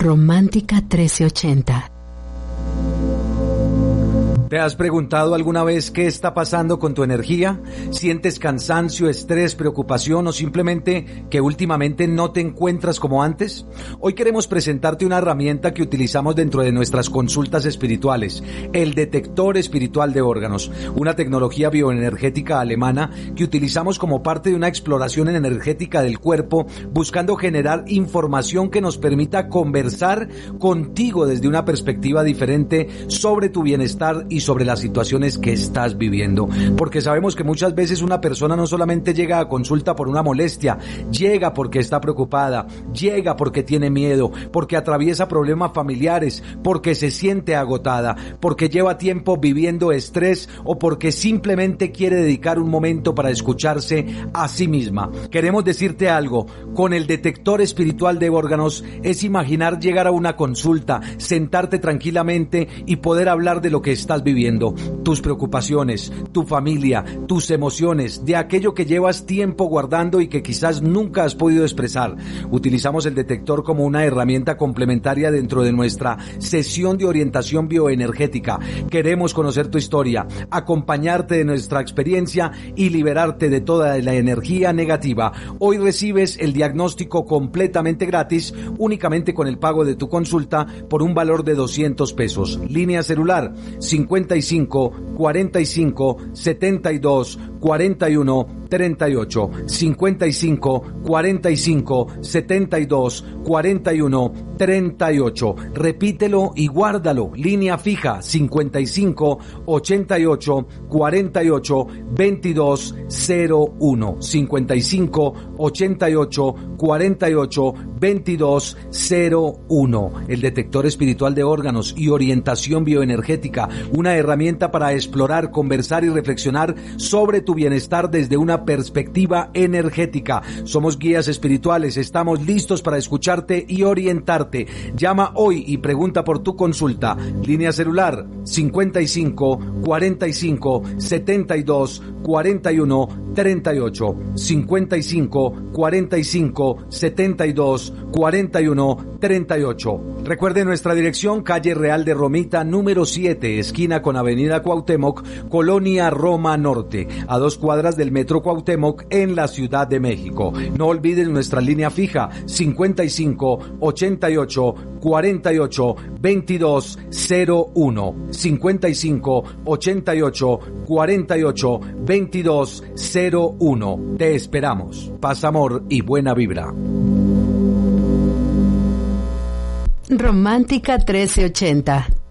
Romántica 1380. ¿Te has preguntado alguna vez qué está pasando con tu energía? ¿Sientes cansancio, estrés, preocupación o simplemente que últimamente no te encuentras como antes? Hoy queremos presentarte una herramienta que utilizamos dentro de nuestras consultas espirituales, el detector espiritual de órganos, una tecnología bioenergética alemana que utilizamos como parte de una exploración energética del cuerpo, buscando generar información que nos permita conversar contigo desde una perspectiva diferente sobre tu bienestar y sobre las situaciones que estás viviendo, porque sabemos que muchas veces una persona no solamente llega a consulta por una molestia, llega porque está preocupada, llega porque tiene miedo, porque atraviesa problemas familiares, porque se siente agotada, porque lleva tiempo viviendo estrés o porque simplemente quiere dedicar un momento para escucharse a sí misma. Queremos decirte algo, con el detector espiritual de órganos es imaginar llegar a una consulta, sentarte tranquilamente y poder hablar de lo que estás viviendo, tus preocupaciones, tu familia, tus emociones, de aquello que llevas tiempo guardando y que quizás nunca has podido expresar. Utilizamos el detector como una herramienta complementaria dentro de nuestra sesión de orientación bioenergética. Queremos conocer tu historia, acompañarte de nuestra experiencia y liberarte de toda la energía negativa. Hoy recibes el diagnóstico completamente gratis, únicamente con el pago de tu consulta por un valor de 200 pesos. Línea celular 55 45 72 41 38, 55 45 72 41 38. Repítelo y guárdalo. Línea fija 55 88 48 22 01, 55 88 48 22 01. El detector espiritual de órganos y orientación bioenergética, una herramienta para explorar, conversar y reflexionar sobre tu bienestar desde una perspectiva energética. Somos guías espirituales, estamos listos para escucharte y orientarte. Llama hoy y pregunta por tu consulta. Línea celular 55 45 72 41 38, 55 45 72 41 38. Recuerde nuestra dirección: calle Real de Romita, número 7, esquina con avenida Cuauhtémoc, Colonia Roma Norte, a 2 cuadras del Metro Cuauhtémoc en la Ciudad de México. No olvides nuestra línea fija 55 88 48 22 01, 55 88 48 22 01. Te esperamos. Paz, amor y buena vibra. Romántica 1380.